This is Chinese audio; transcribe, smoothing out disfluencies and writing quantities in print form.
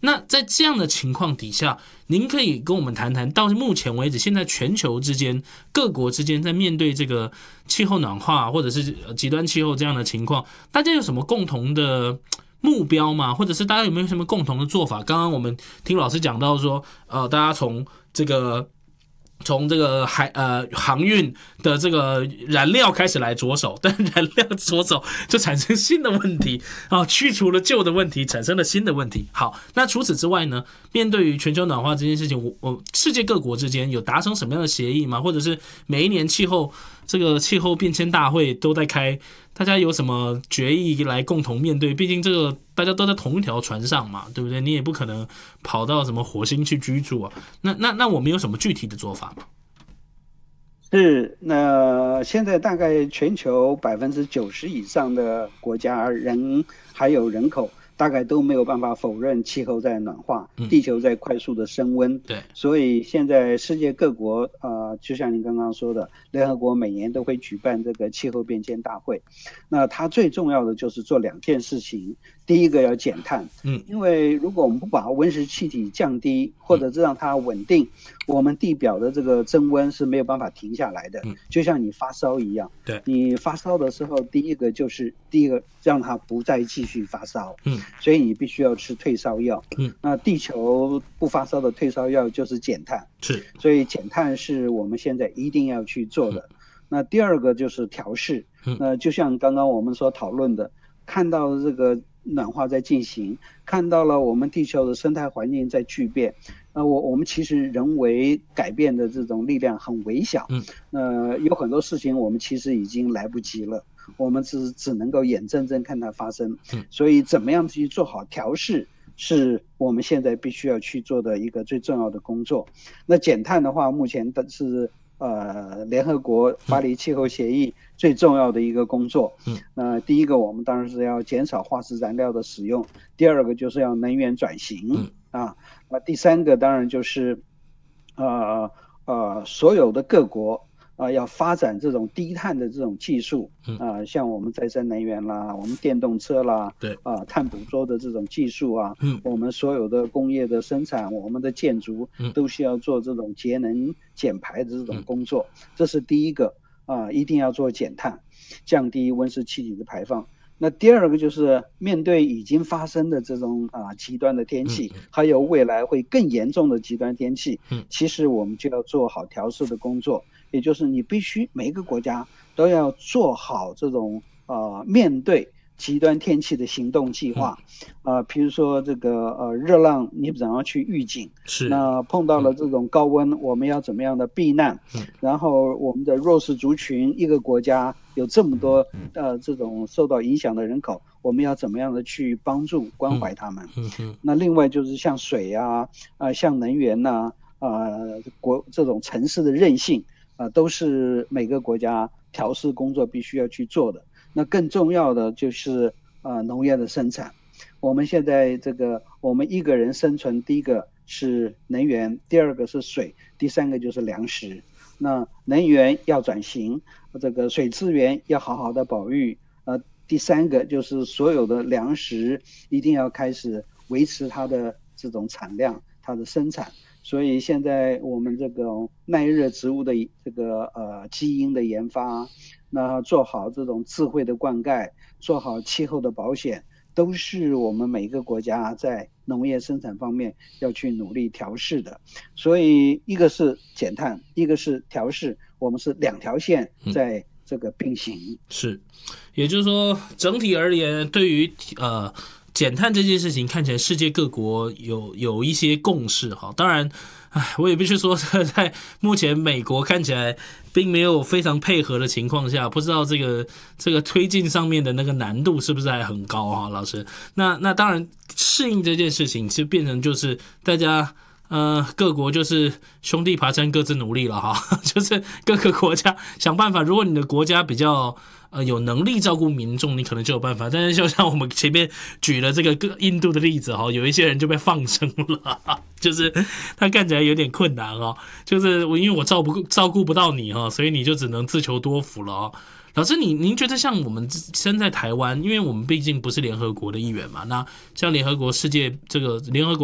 那在这样的情况底下，您可以跟我们谈谈，到目前为止，现在全球之间各国之间在面对这个气候暖化或者是极端气候这样的情况，大家有什么共同的目标吗？或者是大家有没有什么共同的做法？刚刚我们听老师讲到说，大家从这个航运的这个燃料开始来着手，但燃料着手就产生新的问题啊，去除了旧的问题，产生了新的问题。好，那除此之外呢？面对于全球暖化这件事情，世界各国之间有达成什么样的协议吗？或者是每一年气候变迁大会都在开，大家有什么决议来共同面对？毕竟这个大家都在同一条船上嘛，对不对？你也不可能跑到什么火星去居住啊。那我们有什么具体的做法吗？ 是，那现在大概全球90%以上的国家还有人口，大概都没有办法否认气候在暖化，地球在快速的升温。 对， 所以现在世界各国就像您刚刚说的，联合国每年都会举办这个气候变迁大会。那它最重要的就是做2件事情，第一个要减碳，因为如果我们不把温室气体降低，或者是让它稳定，我们地表的这个增温是没有办法停下来的。就像你发烧一样， 对， 你发烧的时候，第一个让它不再继续发烧，所以你必须要吃退烧药。那地球不发烧的退烧药就是减碳， 是， 所以减碳是我们现在一定要去做的。那第二个就是调试，就像刚刚我们所讨论的，看到这个暖化在进行，看到了我们地球的生态环境在巨变，我们其实人为改变的这种力量很微小，有很多事情我们其实已经来不及了，我们只能够眼睁睁看它发生，所以怎么样去做好调试，是我们现在必须要去做的一个最重要的工作。那减碳的话，目前的是联合国巴黎气候协议最重要的一个工作。第一个我们当然是要减少化石燃料的使用，第二个就是要能源转型第三个当然就是所有的各国要发展这种低碳的这种技术，像我们再生能源啦，我们电动车啦， 对， 碳捕捉的这种技术我们所有的工业的生产，我们的建筑都需要做这种节能减排的这种工作，这是第一个一定要做减碳，降低温室气体的排放。那第二个就是面对已经发生的这种极端的天气，还有未来会更严重的极端天气，其实我们就要做好调试的工作，也就是你必须每一个国家都要做好这种面对极端天气的行动计划，比如说这个热浪你怎样去预警， 是， 那碰到了这种高温我们要怎么样的避难，然后我们的弱势族群，一个国家有这么多这种受到影响的人口，我们要怎么样的去帮助关怀他们。那另外就是像水像能源这种城市的韧性都是每个国家调试工作必须要去做的。那更重要的就是农业的生产。我们现在我们一个人生存，第一个是能源，第二个是水，第三个就是粮食。那能源要转型，这个水资源要好好的保育，第三个就是所有的粮食一定要开始维持它的这种产量，它的生产。所以现在我们这个耐热植物的这个基因的研发，那做好这种智慧的灌溉，做好气候的保险，都是我们每个国家在农业生产方面要去努力调试的。所以一个是减碳，一个是调试，我们是2条线在这个并行。 是，也就是说整体而言，对于减碳这件事情，看起来世界各国有一些共识哈。当然，我也必须说，在目前美国看起来并没有非常配合的情况下，不知道这个推进上面的那个难度是不是还很高哈，老师。那当然适应这件事情，其实变成就是大家各国就是兄弟爬山各自努力了哈，就是各个国家想办法。如果你的国家比较有能力照顾民众，你可能就有办法。但是就像我们前面举了这个印度的例子哈，有一些人就被放生了，就是他看起来有点困难哦，就是因为我照顾不到你哈，所以你就只能自求多福了哦。老师，您觉得像我们身在台湾，因为我们毕竟不是联合国的一员嘛，那像联合国